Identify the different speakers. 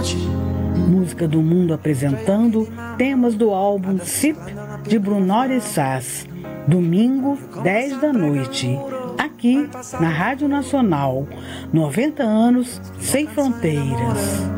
Speaker 1: cidade.
Speaker 2: Música do Mundo apresentando temas do álbum SIP de Brunório Sass. Domingo, 10 da noite. Aqui na Rádio Nacional. 90 anos sem fronteiras.